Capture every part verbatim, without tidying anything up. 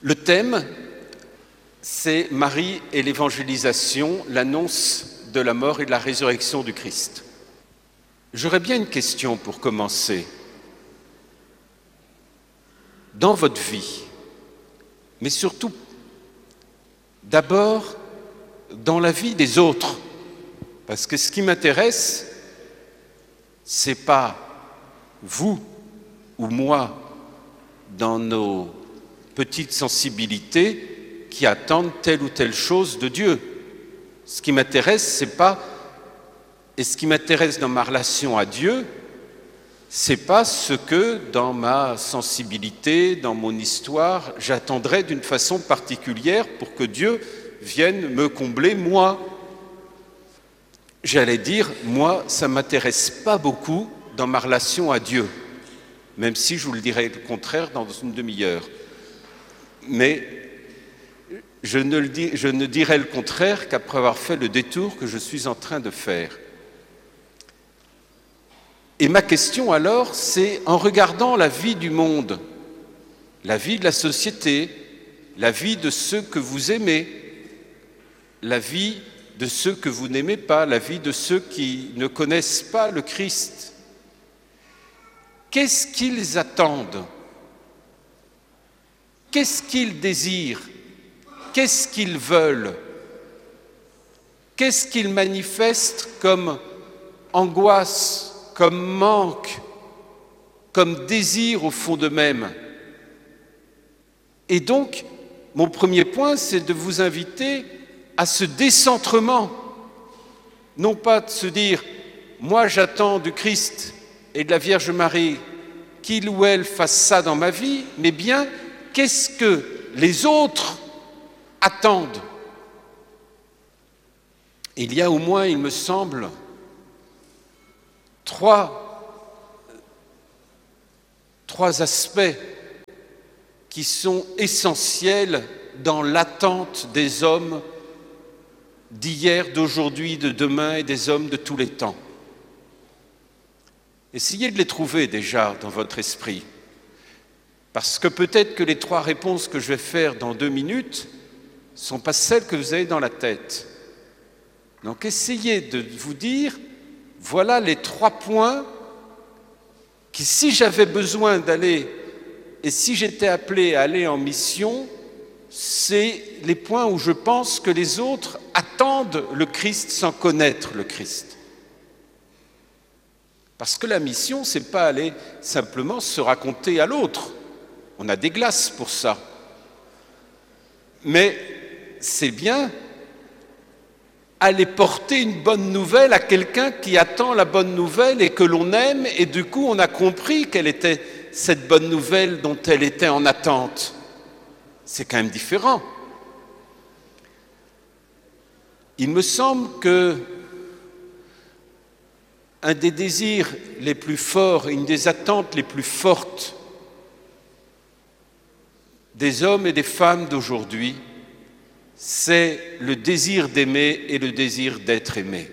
Le thème, c'est Marie et l'évangélisation, l'annonce de la mort et de la résurrection du Christ. J'aurais bien une question pour commencer. Dans votre vie, mais surtout, d'abord, dans la vie des autres, parce que ce qui m'intéresse, c'est pas vous ou moi dans nos petites sensibilités qui attendent telle ou telle chose de Dieu. Ce qui m'intéresse, c'est pas, et ce qui m'intéresse dans ma relation à Dieu, c'est pas ce que dans ma sensibilité, dans mon histoire, j'attendrais d'une façon particulière pour que Dieu vienne me combler moi. J'allais dire, moi, ça ne m'intéresse pas beaucoup dans ma relation à Dieu, même si je vous le dirai le contraire dans une demi-heure. Mais je ne, le dis, je ne dirai le contraire qu'après avoir fait le détour que je suis en train de faire. Et ma question alors, c'est en regardant la vie du monde, la vie de la société, la vie de ceux que vous aimez, la vie de ceux que vous n'aimez pas, la vie de ceux qui ne connaissent pas le Christ. Qu'est-ce qu'ils attendent? Qu'est-ce qu'ils désirent? Qu'est-ce qu'ils veulent? Qu'est-ce qu'ils manifestent comme angoisse, comme manque, comme désir au fond d'eux-mêmes? Et donc, mon premier point, c'est de vous inviter à ce décentrement, non pas de se dire « moi j'attends du Christ et de la Vierge Marie qu'il ou elle fasse ça dans ma vie », mais bien qu'est-ce que les autres attendent. Il y a au moins, il me semble, trois, trois aspects qui sont essentiels dans l'attente des hommes d'hier, d'aujourd'hui, de demain et des hommes de tous les temps. Essayez de les trouver déjà dans votre esprit, parce que peut-être que les trois réponses que je vais faire dans deux minutes ne sont pas celles que vous avez dans la tête. Donc essayez de vous dire, voilà les trois points qui, si j'avais besoin d'aller, et si j'étais appelé à aller en mission, c'est les points où je pense que les autres attendent le Christ sans connaître le Christ. Parce que la mission, ce n'est pas aller simplement se raconter à l'autre. On a des glaces pour ça. Mais c'est bien aller porter une bonne nouvelle à quelqu'un qui attend la bonne nouvelle et que l'on aime, et du coup on a compris quelle était cette bonne nouvelle dont elle était en attente. C'est quand même différent. Il me semble que un des désirs les plus forts, une des attentes les plus fortes des hommes et des femmes d'aujourd'hui, c'est le désir d'aimer et le désir d'être aimé.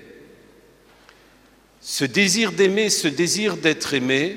Ce désir d'aimer, ce désir d'être aimé,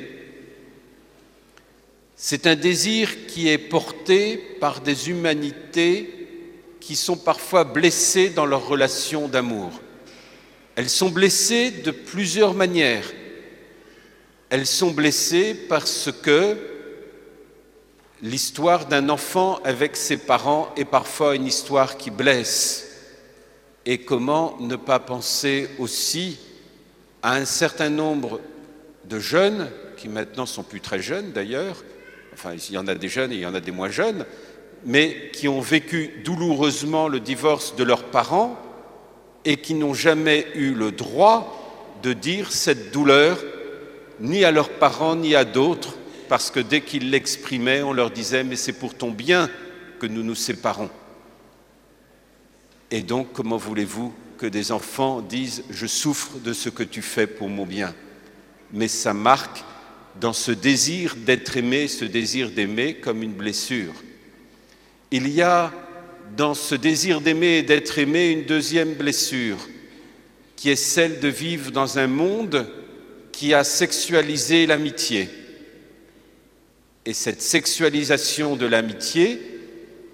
c'est un désir qui est porté par des humanités qui sont parfois blessées dans leurs relations d'amour. Elles sont blessées de plusieurs manières. Elles sont blessées parce que l'histoire d'un enfant avec ses parents est parfois une histoire qui blesse. Et comment ne pas penser aussi à un certain nombre de jeunes, qui maintenant sont plus très jeunes d'ailleurs, enfin il y en a des jeunes et il y en a des moins jeunes, mais qui ont vécu douloureusement le divorce de leurs parents et qui n'ont jamais eu le droit de dire cette douleur ni à leurs parents ni à d'autres, parce que dès qu'ils l'exprimaient, on leur disait « mais c'est pour ton bien que nous nous séparons ». Et donc, comment voulez-vous que des enfants disent « je souffre de ce que tu fais pour mon bien ». Mais ça marque dans ce désir d'être aimé, ce désir d'aimer comme une blessure. Il y a dans ce désir d'aimer et d'être aimé une deuxième blessure, qui est celle de vivre dans un monde qui a sexualisé l'amitié. Et cette sexualisation de l'amitié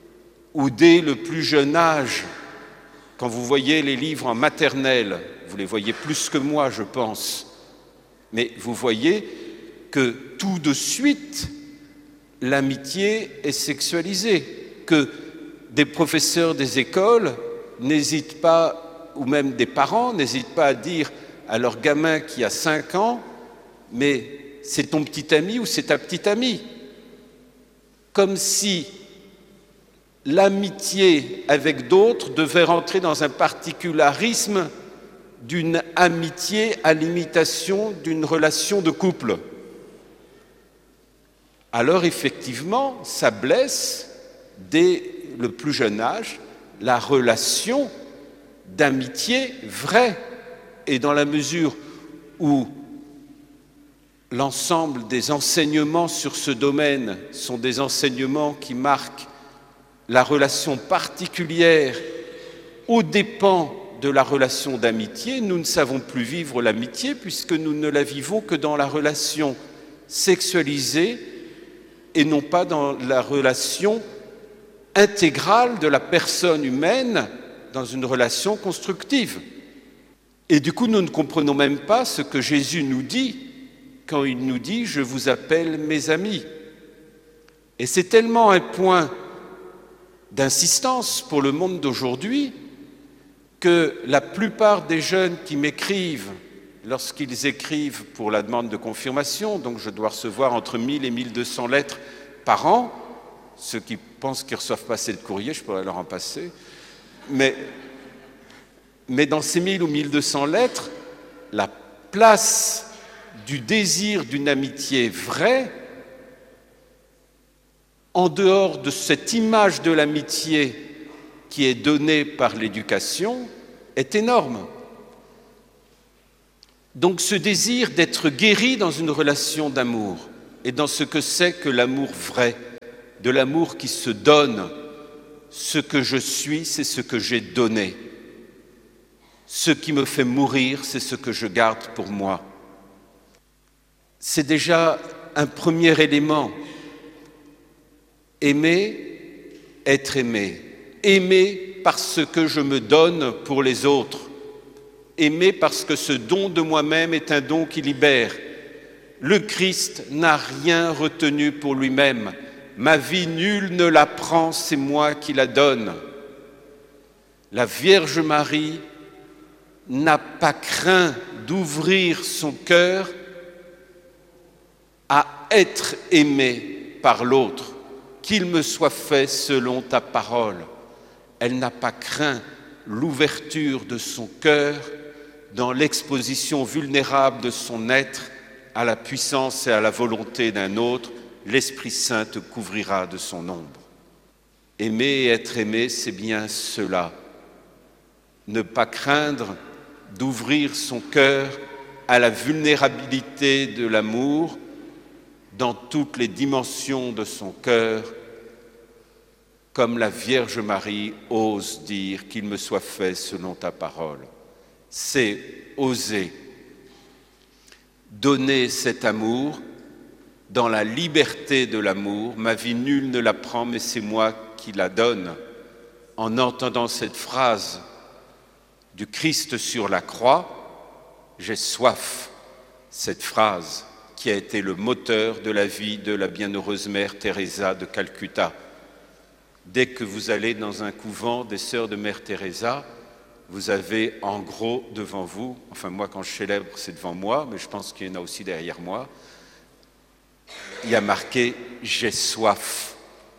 où dès le plus jeune âge, quand vous voyez les livres en maternelle, vous les voyez plus que moi, je pense, mais vous voyez que tout de suite, l'amitié est sexualisée, que des professeurs des écoles n'hésitent pas, ou même des parents n'hésitent pas à dire à leur gamin qui a cinq ans, mais c'est ton petit ami ou c'est ta petite amie. Comme si l'amitié avec d'autres devait rentrer dans un particularisme d'une amitié à l'imitation d'une relation de couple. Alors effectivement, ça blesse dès le plus jeune âge la relation d'amitié vraie. Et dans la mesure où l'ensemble des enseignements sur ce domaine sont des enseignements qui marquent la relation particulière aux dépens de la relation d'amitié, nous ne savons plus vivre l'amitié puisque nous ne la vivons que dans la relation sexualisée et non pas dans la relation intégrale de la personne humaine dans une relation constructive. Et du coup, nous ne comprenons même pas ce que Jésus nous dit quand il nous dit « Je vous appelle mes amis ». Et c'est tellement un point d'insistance pour le monde d'aujourd'hui que la plupart des jeunes qui m'écrivent, lorsqu'ils écrivent pour la demande de confirmation, donc je dois recevoir entre mille et mille deux cents lettres par an, ceux qui pensent qu'ils ne reçoivent pas assez de courrier, je pourrais leur en passer, mais, mais dans ces mille ou mille deux cents lettres, la place du désir d'une amitié vraie, en dehors de cette image de l'amitié qui est donnée par l'éducation, est énorme. Donc ce désir d'être guéri dans une relation d'amour et dans ce que c'est que l'amour vrai, de l'amour qui se donne, ce que je suis, c'est ce que j'ai donné. Ce qui me fait mourir, c'est ce que je garde pour moi. C'est déjà un premier élément. Aimer, être aimé. Aimer parce que je me donne pour les autres. Aimer parce que ce don de moi-même est un don qui libère. Le Christ n'a rien retenu pour lui-même. Ma vie, nul ne la prend, c'est moi qui la donne. La Vierge Marie n'a pas craint d'ouvrir son cœur à être aimée par l'autre, qu'il me soit fait selon ta parole. Elle n'a pas craint l'ouverture de son cœur dans l'exposition vulnérable de son être à la puissance et à la volonté d'un autre. L'Esprit Saint te couvrira de son ombre. Aimer et être aimé, c'est bien cela. Ne pas craindre d'ouvrir son cœur à la vulnérabilité de l'amour dans toutes les dimensions de son cœur, comme la Vierge Marie ose dire qu'il me soit fait selon ta parole. C'est oser donner cet amour dans la liberté de l'amour. Ma vie, nul ne la prend, mais c'est moi qui la donne. En entendant cette phrase du Christ sur la croix, j'ai soif. Cette phrase qui a été le moteur de la vie de la bienheureuse mère Teresa de Calcutta. Dès que vous allez dans un couvent des sœurs de mère Teresa, vous avez en gros devant vous, enfin moi quand je célèbre c'est devant moi, mais je pense qu'il y en a aussi derrière moi, il y a marqué « J'ai soif ».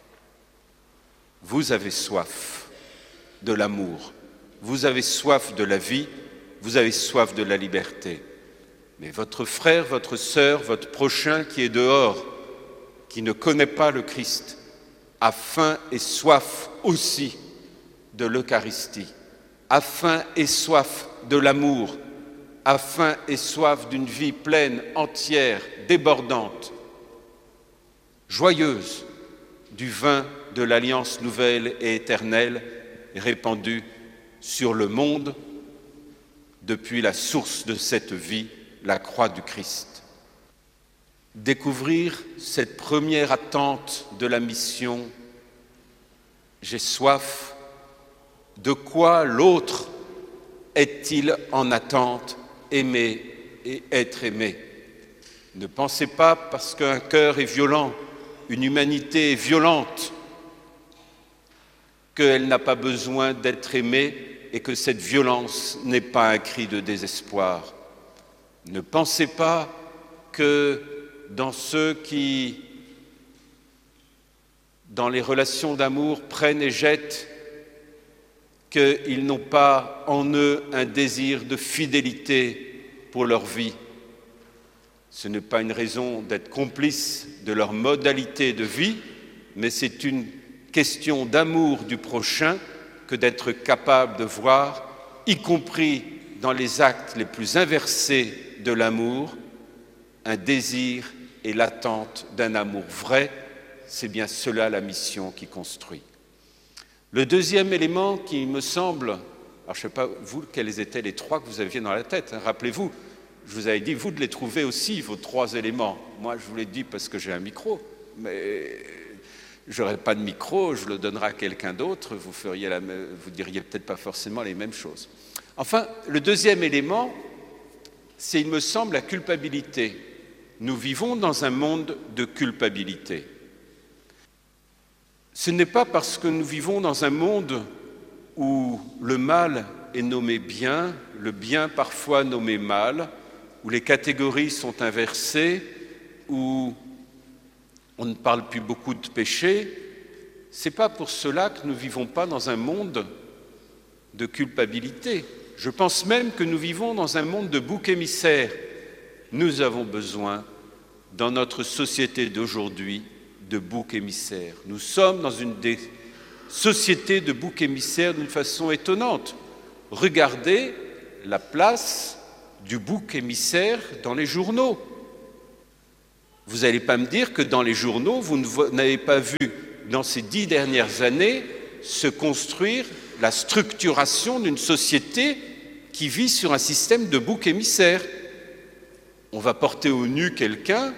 Vous avez soif de l'amour, vous avez soif de la vie, vous avez soif de la liberté. Mais votre frère, votre sœur, votre prochain qui est dehors, qui ne connaît pas le Christ, a faim et soif aussi de l'Eucharistie, a faim et soif de l'amour, a faim et soif d'une vie pleine, entière, débordante, joyeuse, du vin de l'Alliance nouvelle et éternelle répandue sur le monde depuis la source de cette vie, la croix du Christ. Découvrir cette première attente de la mission j'ai soif, de quoi l'autre est-il en attente, aimer et être aimé? Ne pensez pas parce qu'un cœur est violent, une humanité est violente, qu'elle n'a pas besoin d'être aimée et que cette violence n'est pas un cri de désespoir. Ne pensez pas que dans ceux qui, dans les relations d'amour, prennent et jettent, qu'ils n'ont pas en eux un désir de fidélité pour leur vie. Ce n'est pas une raison d'être complice de leur modalité de vie, mais c'est une question d'amour du prochain que d'être capable de voir, y compris dans les actes les plus inversés de l'amour, un désir et l'attente d'un amour vrai. C'est bien cela la mission qui construit. Le deuxième élément qui me semble, alors je ne sais pas vous quels étaient les trois que vous aviez dans la tête, hein, rappelez-vous, je vous avais dit vous de les trouver aussi, vos trois éléments. Moi je vous l'ai dit parce que j'ai un micro, mais je n'aurais pas de micro, je le donnerai à quelqu'un d'autre, vous feriez la, vous diriez peut-être pas forcément les mêmes choses. Enfin, le deuxième élément, c'est, il me semble, la culpabilité. Nous vivons dans un monde de culpabilité. Ce n'est pas parce que nous vivons dans un monde où le mal est nommé bien, le bien parfois nommé mal, où les catégories sont inversées, où on ne parle plus beaucoup de péché. Ce n'est pas pour cela que nous ne vivons pas dans un monde de culpabilité. Je pense même que nous vivons dans un monde de boucs émissaires. Nous avons besoin, dans notre société d'aujourd'hui, de boucs émissaires. Nous sommes dans une des sociétés de boucs émissaires d'une façon étonnante. Regardez la place du bouc émissaire dans les journaux. Vous n'allez pas me dire que dans les journaux, vous n'avez pas vu, dans ces dix dernières années, se construire la structuration d'une société qui vit sur un système de bouc émissaire. On va porter au nu quelqu'un,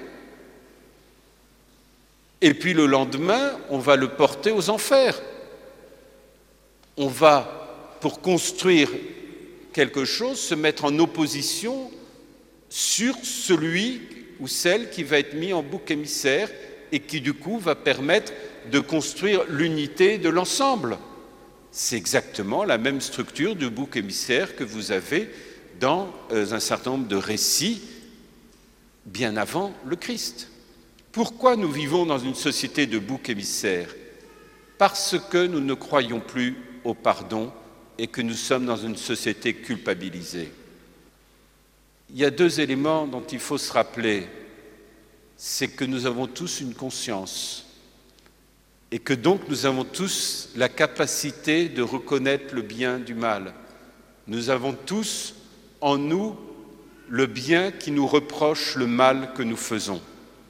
et puis le lendemain, on va le porter aux enfers. On va, pour construire quelque chose, se mettre en opposition sur celui ou celle qui va être mis en bouc émissaire et qui, du coup, va permettre de construire l'unité de l'ensemble. C'est exactement la même structure de bouc émissaire que vous avez dans un certain nombre de récits bien avant le Christ. Pourquoi nous vivons dans une société de boucs émissaires? Parce que nous ne croyons plus au pardon et que nous sommes dans une société culpabilisée. Il y a deux éléments dont il faut se rappeler. C'est que nous avons tous une conscience et que donc nous avons tous la capacité de reconnaître le bien du mal. Nous avons tous en nous le bien qui nous reproche le mal que nous faisons.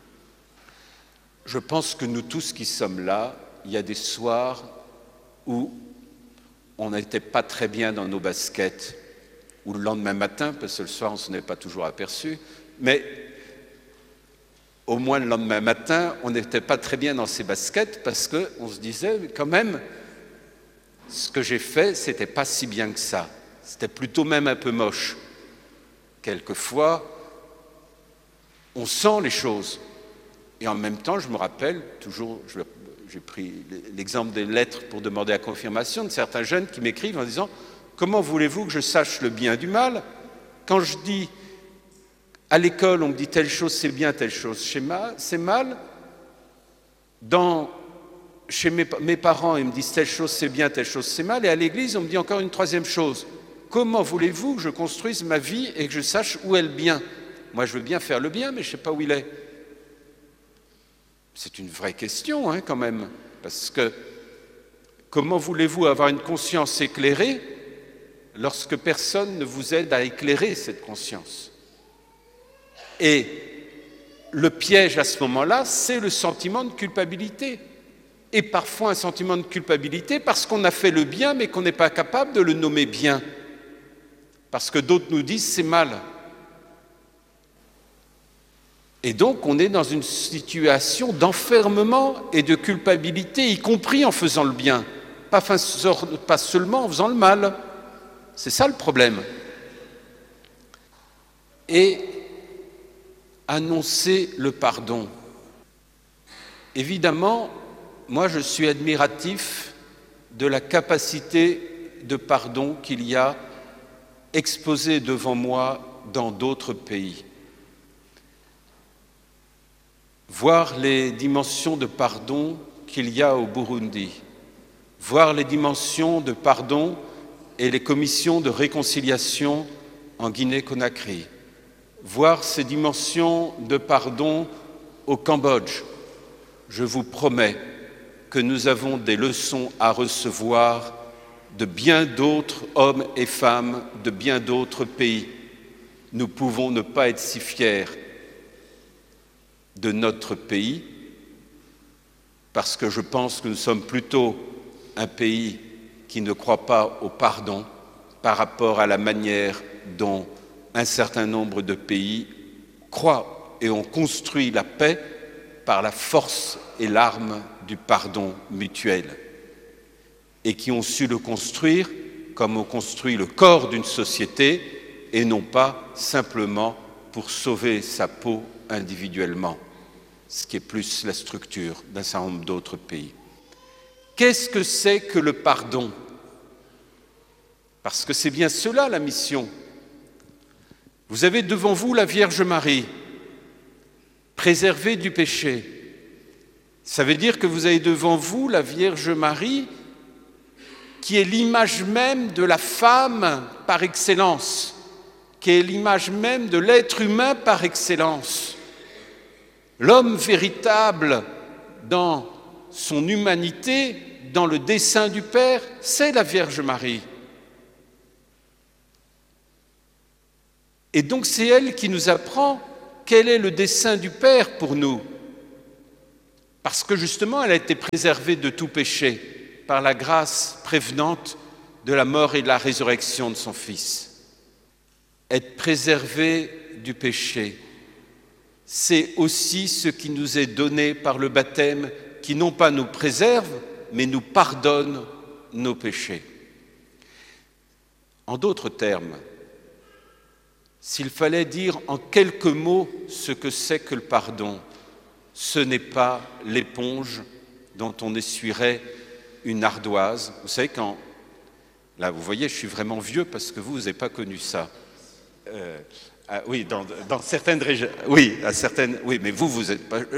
Je pense que nous tous qui sommes là, il y a des soirs où on n'était pas très bien dans nos baskets, ou le lendemain matin, parce que le soir on ne s'en est pas toujours aperçu, mais au moins le lendemain matin, on n'était pas très bien dans ses baskets parce qu'on se disait quand même, ce que j'ai fait, c'était pas si bien que ça, c'était plutôt même un peu moche. Quelquefois, on sent les choses. Et en même temps, je me rappelle, toujours, j'ai pris l'exemple des lettres pour demander la confirmation de certains jeunes qui m'écrivent en disant « Comment voulez-vous que je sache le bien du mal ? Quand je dis, à l'école, on me dit telle chose c'est bien, telle chose c'est mal. Dans, chez mes, mes parents, ils me disent telle chose c'est bien, telle chose c'est mal. Et à l'église, on me dit encore une troisième chose. Comment voulez-vous que je construise ma vie et que je sache où est le bien ? Moi, je veux bien faire le bien, mais je ne sais pas où il est. » C'est une vraie question, hein, quand même, parce que comment voulez-vous avoir une conscience éclairée lorsque personne ne vous aide à éclairer cette conscience? Et le piège à ce moment-là, c'est le sentiment de culpabilité. Et parfois un sentiment de culpabilité parce qu'on a fait le bien, mais qu'on n'est pas capable de le nommer bien. Parce que d'autres nous disent c'est mal. Et donc, on est dans une situation d'enfermement et de culpabilité, y compris en faisant le bien. pas, pas seulement en faisant le mal. C'est ça le problème. Et annoncer le pardon. Évidemment, moi je suis admiratif de la capacité de pardon qu'il y a exposée devant moi dans d'autres pays. Voir les dimensions de pardon qu'il y a au Burundi, voir les dimensions de pardon et les commissions de réconciliation en Guinée-Conakry, voir ces dimensions de pardon au Cambodge. Je vous promets que nous avons des leçons à recevoir de bien d'autres hommes et femmes, de bien d'autres pays. Nous pouvons ne pas être si fiers de notre pays, parce que je pense que nous sommes plutôt un pays qui ne croit pas au pardon par rapport à la manière dont un certain nombre de pays croient et ont construit la paix par la force et l'arme du pardon mutuel, et qui ont su le construire comme on construit le corps d'une société et non pas simplement pour sauver sa peau individuellement, ce qui est plus la structure d'un certain nombre d'autres pays. Qu'est-ce que c'est que le pardon? Parce que c'est bien cela la mission. Vous avez devant vous la Vierge Marie, préservée du péché. Ça veut dire que vous avez devant vous la Vierge Marie qui est l'image même de la femme par excellence, qui est l'image même de l'être humain par excellence. L'homme véritable dans son humanité, dans le dessein du Père, c'est la Vierge Marie. Et donc c'est elle qui nous apprend quel est le dessein du Père pour nous. Parce que justement, elle a été préservée de tout péché par la grâce prévenante de la mort et de la résurrection de son Fils. Être préservé du péché, c'est aussi ce qui nous est donné par le baptême, qui non pas nous préserve, mais nous pardonne nos péchés. En d'autres termes, s'il fallait dire en quelques mots ce que c'est que le pardon, ce n'est pas l'éponge dont on essuierait une ardoise. Vous savez, quand... Là, vous voyez, je suis vraiment vieux parce que vous, vous n'avez pas connu ça. Euh, ah, oui, dans, dans certaines régions... Oui, à certaines... Oui, mais vous, vous n'êtes pas...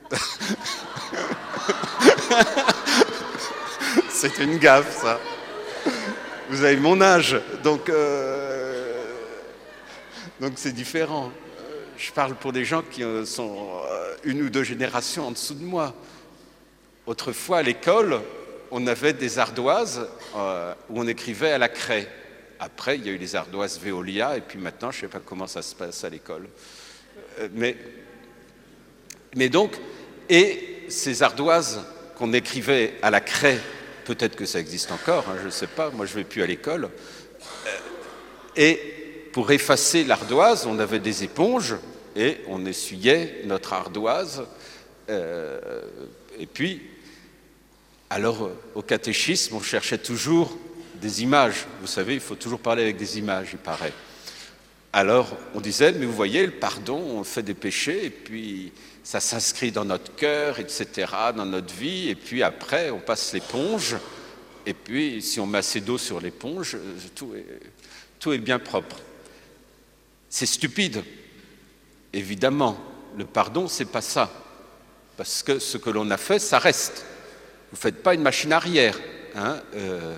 C'est une gaffe, ça. Vous avez mon âge, donc... Euh... Donc c'est différent. Je parle pour des gens qui sont une ou deux générations en dessous de moi. Autrefois, à l'école, on avait des ardoises euh, où on écrivait à la craie. Après, il y a eu les ardoises Veolia, et puis maintenant, je ne sais pas comment ça se passe à l'école. Euh, mais, mais donc, et ces ardoises qu'on écrivait à la craie, peut-être que ça existe encore, hein, je ne sais pas, moi je ne vais plus à l'école, euh, et pour effacer l'ardoise, on avait des éponges et on essuyait notre ardoise. Euh, et puis, alors au catéchisme, on cherchait toujours des images. Vous savez, il faut toujours parler avec des images, il paraît. Alors on disait, mais vous voyez, le pardon, on fait des péchés et puis ça s'inscrit dans notre cœur, et cetera, dans notre vie. Et puis après, on passe l'éponge. Et puis, si on met assez d'eau sur l'éponge, tout est, tout est bien propre. C'est stupide, évidemment. Le pardon, c'est pas ça. Parce que ce que l'on a fait, ça reste. Vous ne faites pas une machine arrière. Hein, euh...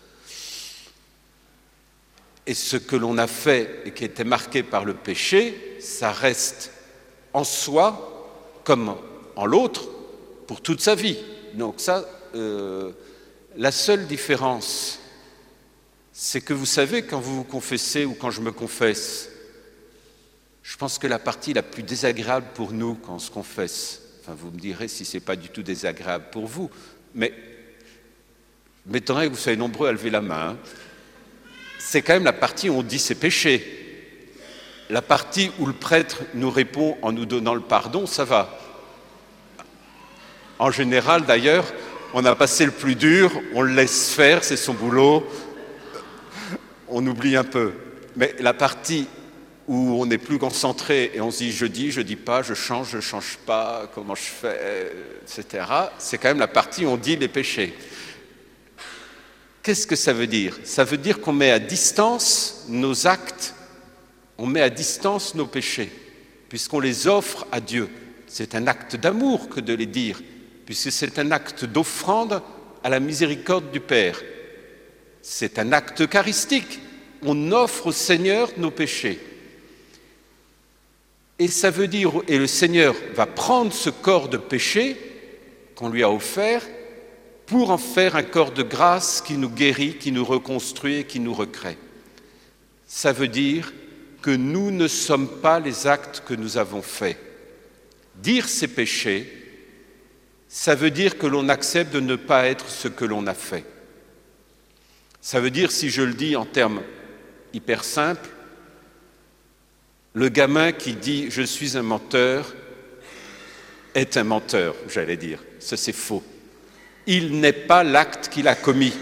Et ce que l'on a fait et qui était marqué par le péché, ça reste en soi comme en l'autre pour toute sa vie. Donc ça, euh... la seule différence, c'est que vous savez, quand vous vous confessez ou quand je me confesse, je pense que la partie la plus désagréable pour nous quand on se confesse, enfin vous me direz si ce n'est pas du tout désagréable pour vous, mais je m'étonnerais que vous soyez nombreux à lever la main, hein. C'est quand même la partie où on dit ses péchés. La partie où le prêtre nous répond en nous donnant le pardon, ça va. En général d'ailleurs, on a passé le plus dur, on le laisse faire, c'est son boulot, on oublie un peu. Mais la partie où on est plus concentré et on se dit je dis, je dis pas, je change, je change pas, comment je fais, et cetera, c'est quand même la partie où on dit les péchés. Qu'est-ce que ça veut dire? Ça veut dire qu'on met à distance nos actes, on met à distance nos péchés, puisqu'on les offre à Dieu. C'est un acte d'amour que de les dire, puisque c'est un acte d'offrande à la miséricorde du Père. C'est un acte eucharistique. On offre au Seigneur nos péchés. Et ça veut dire, et le Seigneur va prendre ce corps de péché qu'on lui a offert pour en faire un corps de grâce qui nous guérit, qui nous reconstruit et qui nous recrée. Ça veut dire que nous ne sommes pas les actes que nous avons faits. Dire ces péchés, ça veut dire que l'on accepte de ne pas être ce que l'on a fait. Ça veut dire, si je le dis en termes hyper simples, le gamin qui dit « je suis un menteur » est un menteur, j'allais dire. Ça, c'est faux. Il n'est pas l'acte qu'il a commis.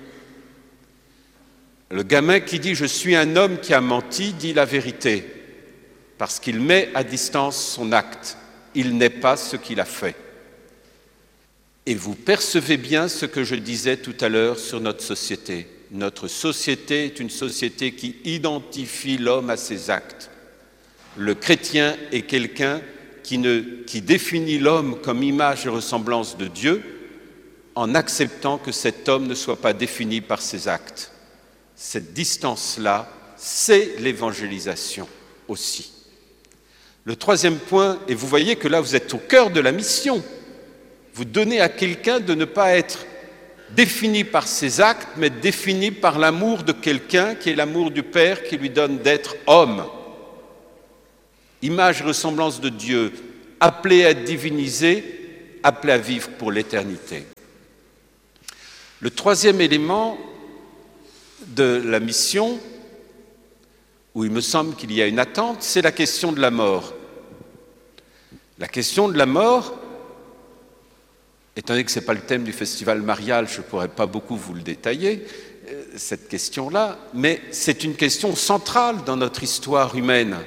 Le gamin qui dit « je suis un homme qui a menti » dit la vérité, parce qu'il met à distance son acte. Il n'est pas ce qu'il a fait. Et vous percevez bien ce que je disais tout à l'heure sur notre société. Notre société est une société qui identifie l'homme à ses actes. Le chrétien est quelqu'un qui, ne, qui définit l'homme comme image et ressemblance de Dieu en acceptant que cet homme ne soit pas défini par ses actes. Cette distance-là, c'est l'évangélisation aussi. Le troisième point, et vous voyez que là vous êtes au cœur de la mission, vous donnez à quelqu'un de ne pas être défini par ses actes, mais défini par l'amour de quelqu'un qui est l'amour du Père qui lui donne d'être homme. Image et ressemblance de Dieu, appelé à être divinisé, appelé à vivre pour l'éternité. Le troisième élément de la mission, où il me semble qu'il y a une attente, c'est la question de la mort. La question de la mort, étant donné que ce n'est pas le thème du festival marial, je ne pourrais pas beaucoup vous le détailler, cette question-là, mais c'est une question centrale dans notre histoire humaine.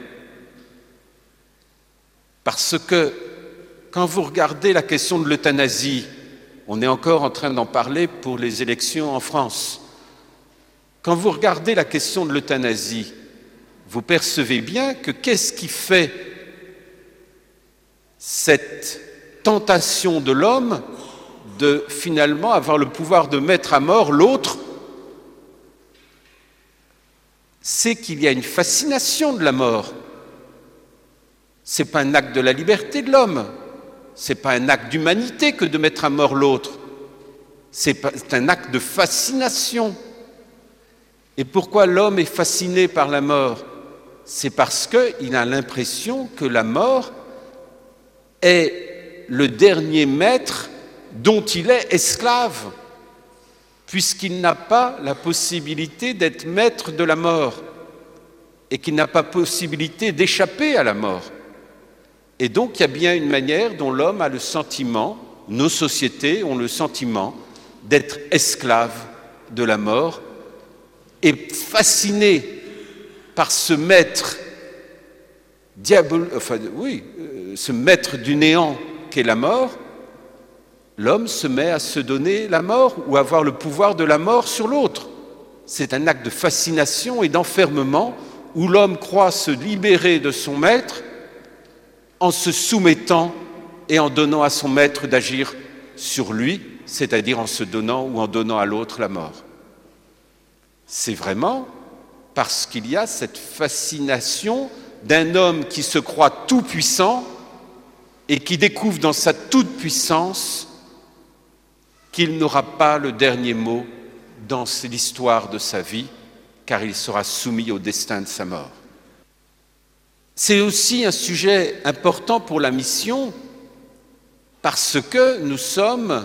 Parce que quand vous regardez la question de l'euthanasie, on est encore en train d'en parler pour les élections en France. Quand vous regardez la question de l'euthanasie, vous percevez bien que qu'est-ce qui fait cette tentation de l'homme de finalement avoir le pouvoir de mettre à mort l'autre? C'est qu'il y a une fascination de la mort. Ce n'est pas un acte de la liberté de l'homme, ce n'est pas un acte d'humanité que de mettre à mort l'autre, c'est un acte de fascination. Et pourquoi l'homme est fasciné par la mort? C'est parce qu'il a l'impression que la mort est le dernier maître dont il est esclave, puisqu'il n'a pas la possibilité d'être maître de la mort et qu'il n'a pas possibilité d'échapper à la mort. Et donc il y a bien une manière dont l'homme a le sentiment, nos sociétés ont le sentiment d'être esclave de la mort et fasciné par ce maître diabol, enfin oui, euh, ce maître du néant qu'est la mort. L'homme se met à se donner la mort ou à avoir le pouvoir de la mort sur l'autre. C'est un acte de fascination et d'enfermement où l'homme croit se libérer de son maître en se soumettant et en donnant à son maître d'agir sur lui, c'est-à-dire en se donnant ou en donnant à l'autre la mort. C'est vraiment parce qu'il y a cette fascination d'un homme qui se croit tout-puissant et qui découvre dans sa toute-puissance qu'il n'aura pas le dernier mot dans l'histoire de sa vie, car il sera soumis au destin de sa mort. C'est aussi un sujet important pour la mission, parce que nous sommes,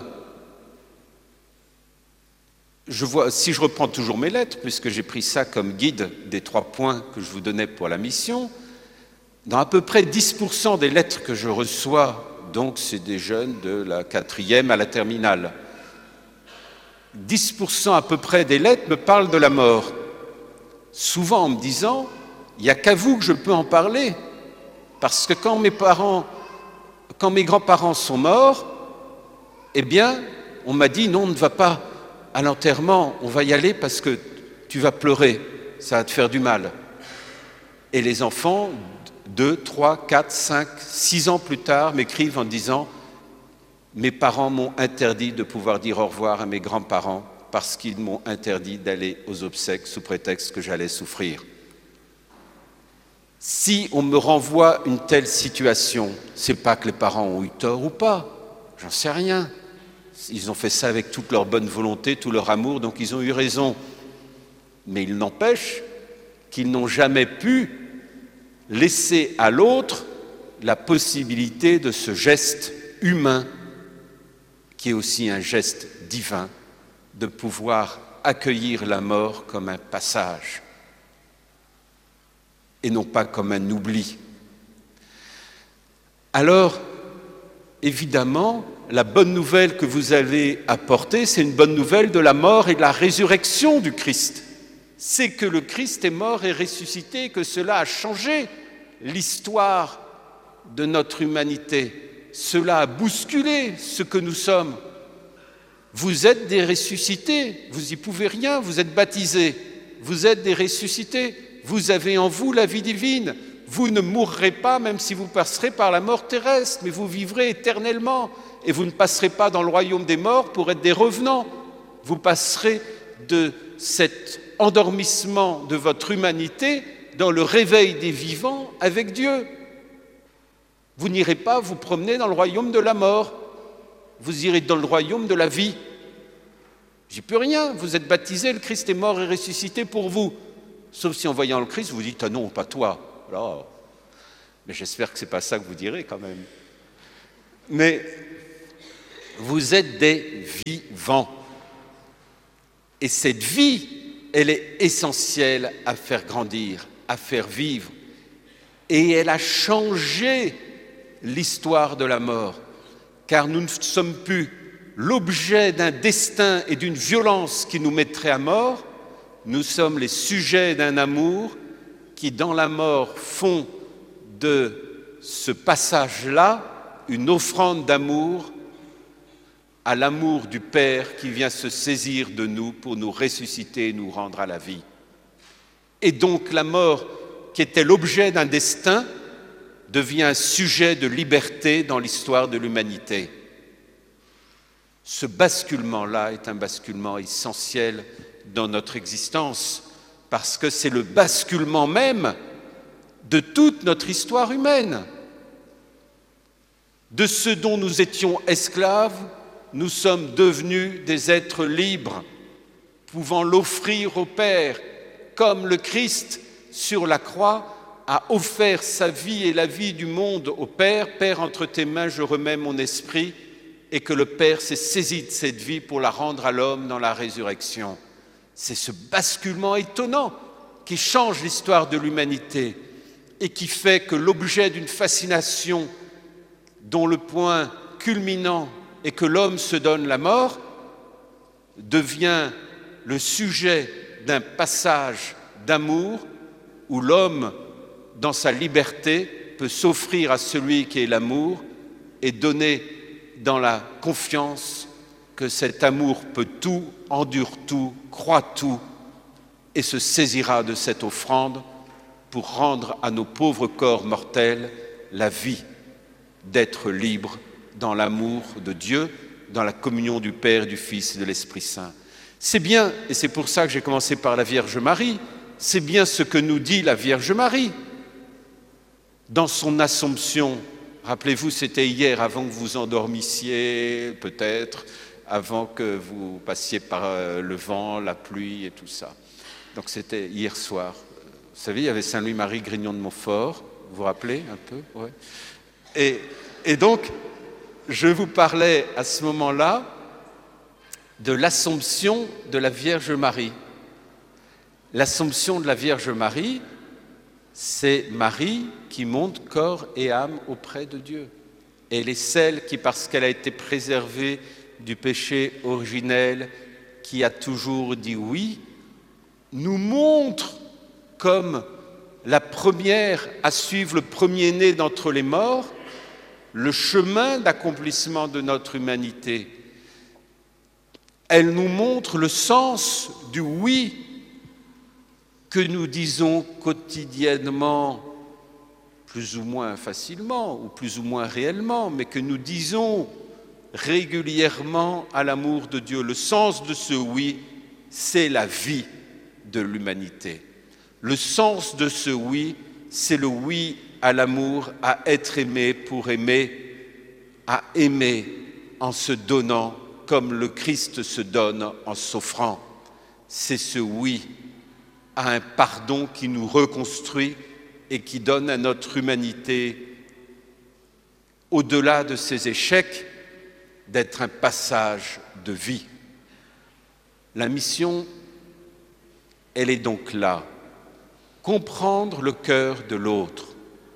je vois, si je reprends toujours mes lettres, puisque j'ai pris ça comme guide des trois points que je vous donnais pour la mission, dans à peu près dix pour cent des lettres que je reçois, donc c'est des jeunes de la quatrième à la terminale, dix pour cent à peu près des lettres me parlent de la mort. Souvent en me disant, il n'y a qu'à vous que je peux en parler. Parce que quand mes parents, quand mes grands-parents sont morts, eh bien, on m'a dit, non, on ne va pas à l'enterrement, on va y aller parce que tu vas pleurer, ça va te faire du mal. Et les enfants, deux, trois, quatre, cinq, six ans plus tard, m'écrivent en disant « Mes parents m'ont interdit de pouvoir dire au revoir à mes grands-parents parce qu'ils m'ont interdit d'aller aux obsèques sous prétexte que j'allais souffrir. » Si on me renvoie une telle situation, c'est pas que les parents ont eu tort ou pas, j'en sais rien. Ils ont fait ça avec toute leur bonne volonté, tout leur amour, donc ils ont eu raison. Mais il n'empêche qu'ils n'ont jamais pu laisser à l'autre la possibilité de ce geste humain, qui est aussi un geste divin, de pouvoir accueillir la mort comme un passage et non pas comme un oubli. Alors, évidemment, la bonne nouvelle que vous avez apportée, c'est une bonne nouvelle de la mort et de la résurrection du Christ. C'est que le Christ est mort et ressuscité, que cela a changé l'histoire de notre humanité. Cela a bousculé ce que nous sommes. Vous êtes des ressuscités, vous n'y pouvez rien, vous êtes baptisés, vous êtes des ressuscités, vous avez en vous la vie divine, vous ne mourrez pas même si vous passerez par la mort terrestre, mais vous vivrez éternellement et vous ne passerez pas dans le royaume des morts pour être des revenants, vous passerez de cet endormissement de votre humanité dans le réveil des vivants avec Dieu. Vous n'irez pas vous promener dans le royaume de la mort, vous irez dans le royaume de la vie. J'y peux rien, vous êtes baptisés, le Christ est mort et ressuscité pour vous. Sauf si en voyant le Christ, vous dites « Ah non, pas toi ». Alors, mais j'espère que ce n'est pas ça que vous direz quand même. Mais vous êtes des vivants. Et cette vie, elle est essentielle à faire grandir, à faire vivre. Et elle a changé l'histoire de la mort, car nous ne sommes plus l'objet d'un destin et d'une violence qui nous mettrait à mort, nous sommes les sujets d'un amour qui, dans la mort, font de ce passage-là une offrande d'amour à l'amour du Père qui vient se saisir de nous pour nous ressusciter et nous rendre à la vie. Et donc la mort, qui était l'objet d'un destin, devient un sujet de liberté dans l'histoire de l'humanité. Ce basculement-là est un basculement essentiel dans notre existence, parce que c'est le basculement même de toute notre histoire humaine. De ce dont nous étions esclaves, nous sommes devenus des êtres libres, pouvant l'offrir au Père, comme le Christ sur la croix a offert sa vie et la vie du monde au Père. « Père, entre tes mains, je remets mon esprit », et que le Père s'est saisi de cette vie pour la rendre à l'homme dans la résurrection. C'est ce basculement étonnant qui change l'histoire de l'humanité et qui fait que l'objet d'une fascination dont le point culminant est que l'homme se donne la mort devient le sujet d'un passage d'amour où l'homme, dans sa liberté, peut s'offrir à celui qui est l'amour et donner dans la confiance que cet amour peut tout, endure tout, croit tout et se saisira de cette offrande pour rendre à nos pauvres corps mortels la vie d'être libres dans l'amour de Dieu, dans la communion du Père, du Fils et de l'Esprit Saint. C'est bien, et c'est pour ça que j'ai commencé par la Vierge Marie, c'est bien ce que nous dit la Vierge Marie dans son Assomption. Rappelez-vous, c'était hier, avant que vous endormissiez, peut-être, avant que vous passiez par le vent, la pluie et tout ça. Donc c'était hier soir. Vous savez, il y avait Saint-Louis-Marie Grignon de Montfort, vous vous rappelez un peu, ouais. Et, et donc, je vous parlais à ce moment-là de l'Assomption de la Vierge Marie. L'Assomption de la Vierge Marie, c'est Marie qui monte corps et âme auprès de Dieu. Elle est celle qui, parce qu'elle a été préservée du péché originel, qui a toujours dit oui, nous montre comme la première à suivre le premier-né d'entre les morts, le chemin d'accomplissement de notre humanité. Elle nous montre le sens du oui que nous disons quotidiennement, plus ou moins facilement ou plus ou moins réellement, mais que nous disons régulièrement à l'amour de Dieu. Le sens de ce oui, c'est la vie de l'humanité. Le sens de ce oui, c'est le oui à l'amour, à être aimé pour aimer, à aimer en se donnant comme le Christ se donne en s'offrant. C'est ce oui à un pardon qui nous reconstruit et qui donne à notre humanité, au-delà de ses échecs, d'être un passage de vie. La mission, elle est donc là. Comprendre le cœur de l'autre.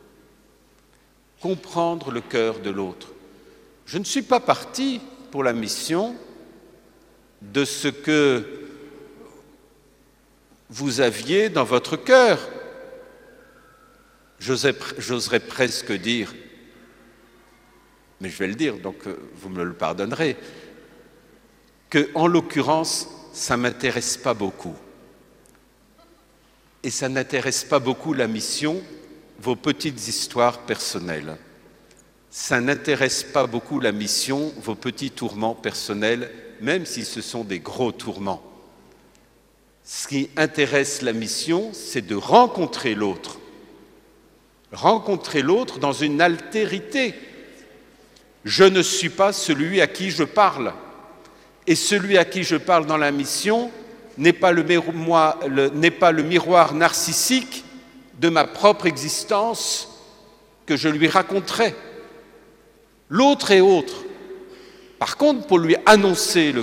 Comprendre le cœur de l'autre. Je ne suis pas parti pour la mission de ce que vous aviez dans votre cœur. J'oserais presque dire, mais je vais le dire, donc vous me le pardonnerez, que, en l'occurrence, ça ne m'intéresse pas beaucoup. Et ça n'intéresse pas beaucoup la mission, vos petites histoires personnelles. Ça n'intéresse pas beaucoup la mission, vos petits tourments personnels, même si ce sont des gros tourments. Ce qui intéresse la mission, c'est de rencontrer l'autre. Rencontrer l'autre dans une altérité. Je ne suis pas celui à qui je parle. Et celui à qui je parle dans la mission n'est pas le miroir, le, n'est pas le miroir narcissique de ma propre existence que je lui raconterai. L'autre est autre. Par contre, pour lui annoncer le